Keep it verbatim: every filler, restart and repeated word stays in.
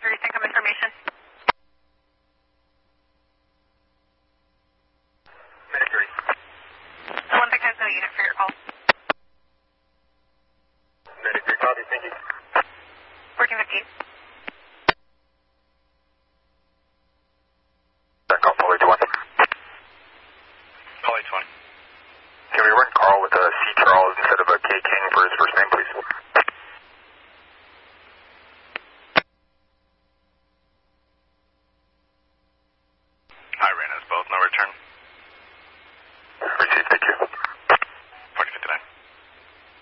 three, income information. Medic three. one six zero unit for your call. Medic three, copy, thank you. fourteen fifty. Back off, Poly twenty. Poly twenty. Can we run Carl with a C Charles instead of a K King for his first